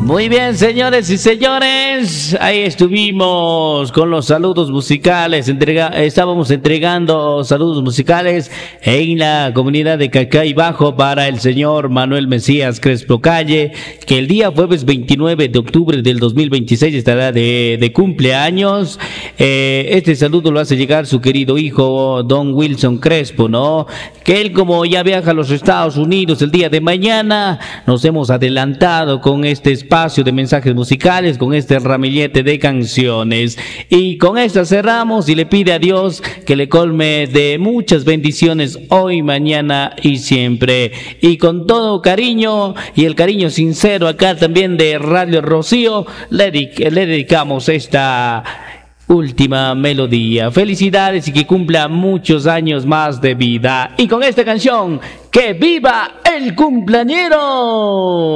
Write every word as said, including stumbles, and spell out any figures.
Muy bien, señores y señores, ahí estuvimos con los saludos musicales. Entrega, estábamos entregando saludos musicales en la comunidad de Cacay Bajo para el señor Manuel Mesías Crespo Calle, que el día jueves veintinueve de octubre del dos mil veintiséis estará de, de cumpleaños. Eh, este saludo lo hace llegar su querido hijo Don Wilson Crespo, ¿no? Que él, como ya viaja a los Estados Unidos el día de mañana, nos hemos adelantado con este espacio de mensajes musicales, con este ramillete de canciones, y con esta cerramos y le pide a Dios que le colme de muchas bendiciones hoy, mañana y siempre, y con todo cariño y el cariño sincero acá también de Radio Rocío le, le dedicamos esta última melodía. Felicidades y que cumpla muchos años más de vida, y con esta canción, ¡que viva el cumpleañero!